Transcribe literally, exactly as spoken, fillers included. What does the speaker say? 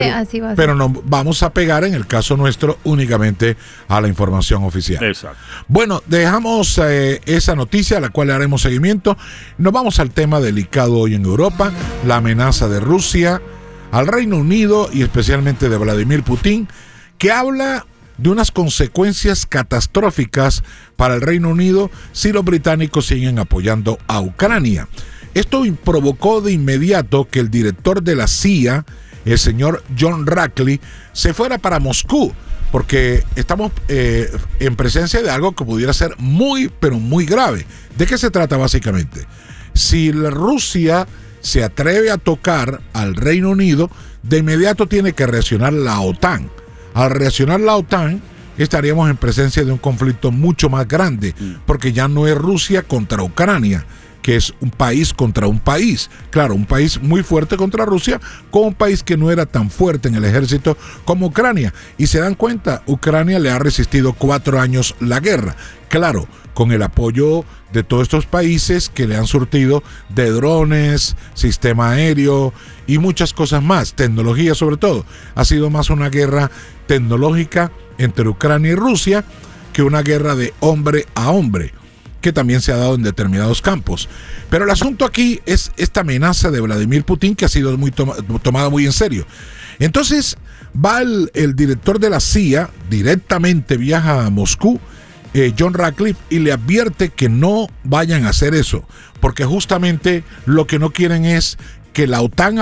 Así va a ser. Pero nos vamos a pegar en el caso nuestro únicamente a la información oficial. Exacto. Bueno, dejamos eh, esa noticia a la cual le haremos seguimiento. Nos vamos al tema delicado hoy en Europa, la amenaza de Rusia al Reino Unido y especialmente de Vladimir Putin, que habla de unas consecuencias catastróficas para el Reino Unido si los británicos siguen apoyando a Ucrania. Esto provocó de inmediato que el director de la C I A, el señor John Ratcliffe, se fuera para Moscú, porque estamos eh, en presencia de algo que pudiera ser muy, pero muy grave. ¿De qué se trata básicamente? Si la Rusia se atreve a tocar al Reino Unido, de inmediato tiene que reaccionar la OTAN. Al reaccionar la OTAN, estaríamos en presencia de un conflicto mucho más grande, porque ya no es Rusia contra Ucrania, que es un país contra un país. Claro, un país muy fuerte contra Rusia, con un país que no era tan fuerte en el ejército como Ucrania. Y se dan cuenta, Ucrania le ha resistido cuatro años la guerra. Claro, con el apoyo de todos estos países que le han surtido de drones, sistema aéreo y muchas cosas más, tecnología sobre todo. Ha sido más una guerra tecnológica entre Ucrania y Rusia que una guerra de hombre a hombre, que también se ha dado en determinados campos. Pero el asunto aquí es esta amenaza de Vladimir Putin, que ha sido muy toma, tomada muy en serio. Entonces va el, el director de la C I A, directamente viaja a Moscú, eh, John Ratcliffe, y le advierte que no vayan a hacer eso, porque justamente lo que no quieren es que la OTAN